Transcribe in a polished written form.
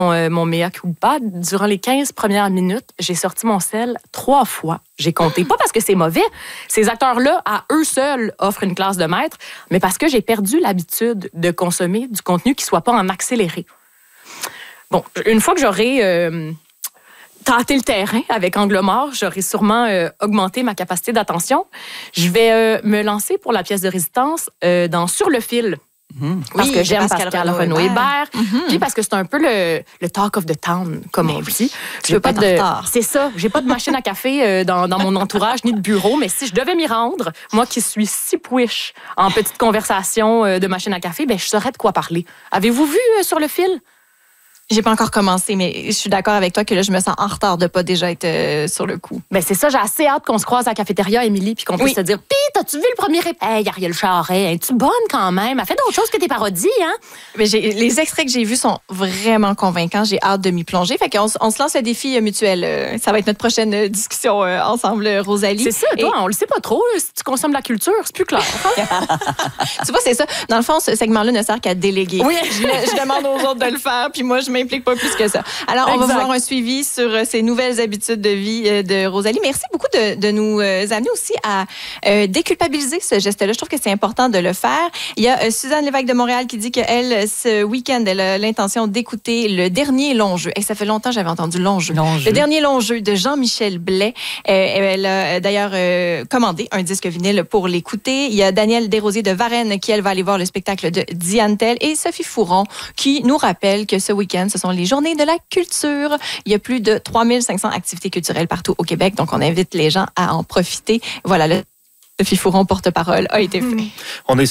mon mea culpa. Durant les 15 premières minutes, j'ai sorti mon sel 3 fois. J'ai compté. Pas parce que c'est mauvais. Ces acteurs-là, à eux seuls, offrent une classe de maître, mais parce que j'ai perdu l'habitude de consommer du contenu qui ne soit pas en accéléré. Bon, une fois que j'aurai tâté le terrain avec Angle mort, j'aurai sûrement augmenté ma capacité d'attention. Je vais me lancer pour la pièce de résistance dans Sur le fil. Parce que j'aime Pascal Renaud-Hébert. Puis parce que c'est un peu le talk of the town, comme on dit. Je veux pas c'est ça. J'ai pas de machine à café dans mon entourage ni de bureau, mais si je devais m'y rendre, moi qui suis si pouiche en petite conversation de machine à café, ben je saurais de quoi parler. Avez-vous vu Sur le fil? J'ai pas encore commencé, mais je suis d'accord avec toi que là, je me sens en retard de pas déjà être sur le coup. Ben c'est ça, j'ai assez hâte qu'on se croise à la cafétéria, Émilie, puis qu'on puisse se dire « Pis, t'as-tu vu le premier Hey, Ariel Charret, es-tu bonne quand même? Elle fait d'autres choses que tes parodies, hein? » Mais les extraits que j'ai vus sont vraiment convaincants. J'ai hâte de m'y plonger. Fait qu'on se lance le défi mutuel. Ça va être notre prochaine discussion ensemble, Rosalie. C'est ça, toi, on le sait pas trop. Si tu consommes la culture, c'est plus clair. Tu vois, c'est ça. Dans le fond, ce segment-là ne sert qu'à déléguer. Oui. Je demande aux autres de le faire, puis moi, je m'implique pas plus que ça. Alors, on va voir un suivi sur ces nouvelles habitudes de vie de Rosalie. Merci beaucoup de nous amener aussi à déculpabiliser ce geste-là. Je trouve que c'est important de le faire. Il y a Suzanne Lévesque de Montréal qui dit qu'elle, ce week-end, elle a l'intention d'écouter le dernier long jeu. Et ça fait longtemps que j'avais entendu long jeu. Le dernier long jeu de Jean-Michel Blais. Elle a d'ailleurs commandé un disque vinyle pour l'écouter. Il y a Danielle Desrosiers de Varennes qui, elle, va aller voir le spectacle de Diane Tell. Et Sophie Fouron qui nous rappelle que ce week-end, ce sont les journées de la culture. Il y a plus de 3500 activités culturelles partout au Québec. Donc, on invite les gens à en profiter. Voilà, Sophie Fouron, porte-parole, a été fait. On est